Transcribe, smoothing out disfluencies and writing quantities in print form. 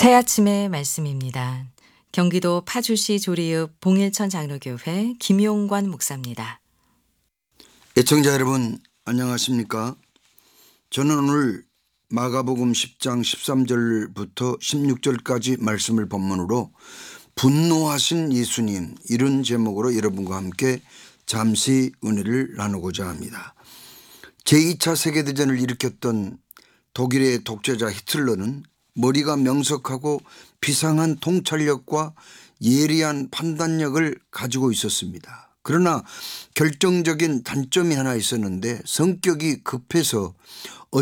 새 아침의 말씀입니다. 경기도 파주시 조리읍 봉일천 장로교회 김용관 목사입니다. 애청자 여러분 안녕하십니까? 저는 오늘 마가복음 10장 13절부터 16절까지 말씀을 본문으로 분노하신 예수님, 이런 제목으로 여러분과 함께 잠시 은혜를 나누고자 합니다. 제2차 세계대전을 일으켰던 독일의 독재자 히틀러는 머리가 명석하고 비상한 통찰력과 예리한 판단력을 가지고 있었습니다. 그러나 결정적인 단점이 하나 있었는데 성격이 급해서